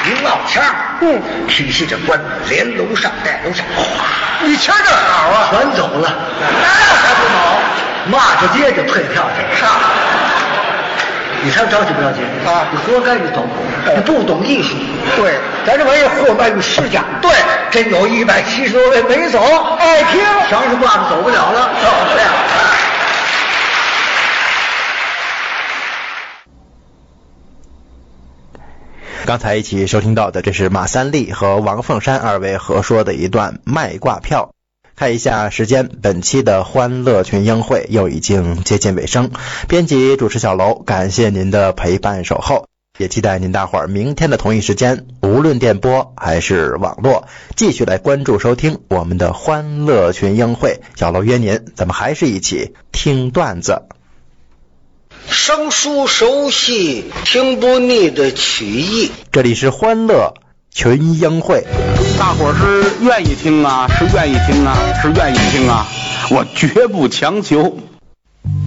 一冒腔，提起这官连楼上带楼下， 一瞧这好啊， 全走了， 那还不好？ 骂着街就退票去了。你猜着急不着急啊？ 你活该你懂，你不懂艺术。 对， 咱这玩意儿货卖于市价。 对， 真有170多位没走， 爱听， 墙上挂着走不了了，走不了。 刚才一起收听到的，这是马三立和王凤山二位合说的一段卖挂票。看一下时间，本期的欢乐群英会又已经接近尾声。编辑主持小楼，感谢您的陪伴守候，也期待您大伙儿明天的同一时间，无论电波还是网络，继续来关注收听我们的欢乐群英会。小楼约您，咱们还是一起听段子。 生疏熟悉，听不腻的曲艺。 这里是欢乐群英会。 大伙儿是愿意听啊，是愿意听啊，是愿意听啊，我绝不强求。